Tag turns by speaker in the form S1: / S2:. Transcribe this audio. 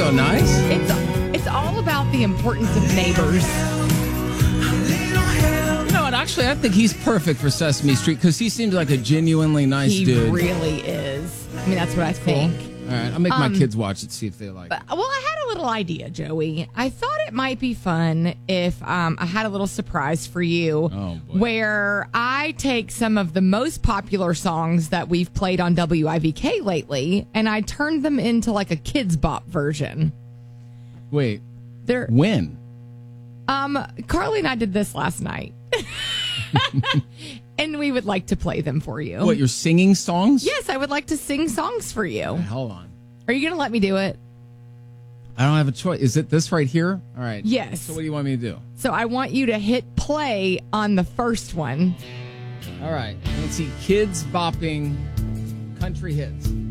S1: so nice.
S2: It's all about the importance of neighbors.
S1: You know what? Actually, I think he's perfect for Sesame Street because he seems like a genuinely nice dude.
S2: He really is. I mean, that's what I think.
S1: All right, I'll make my kids watch it, see if they like it.
S2: Well, I had a little idea, Joey. I thought it might be fun if I had a little surprise for you where I take some of the most popular songs that we've played on WIVK lately and I turned them into like a Kids Bop version.
S1: Wait, when?
S2: Carly and I did this last night. And we would like to play them for you.
S1: What, you're singing songs?
S2: Yes, I would like to sing songs for you.
S1: Right, hold on.
S2: Are you going to let me do it?
S1: I don't have a choice. Is it this right here? All right.
S2: Yes.
S1: So what do you want me to do?
S2: So I want you to hit play on the first one.
S1: All right. Let's see. Kids bopping country hits.